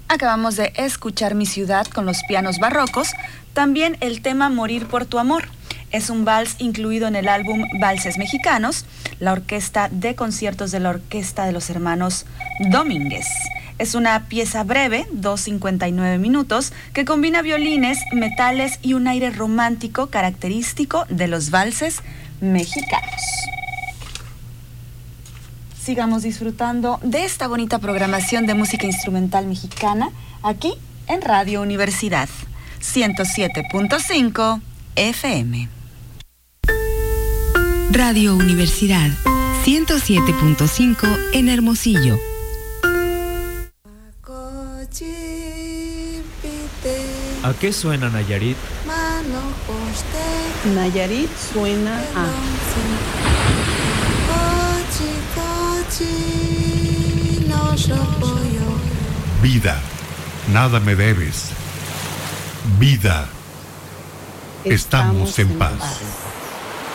Acabamos de escuchar Mi Ciudad con los pianos barrocos, también el tema Morir por tu amor. Es un vals incluido en el álbum Valses Mexicanos, la orquesta de conciertos de la Orquesta de los Hermanos Domínguez. Es una pieza breve, 2:59 minutos, que combina violines, metales y un aire romántico característico de los valses mexicanos. Sigamos disfrutando de esta bonita programación de música instrumental mexicana aquí en Radio Universidad 107.5 FM. Radio Universidad 107.5 en Hermosillo. ¿A qué suena Nayarit? Nayarit suena a... Vida, nada me debes. Vida, estamos en paz.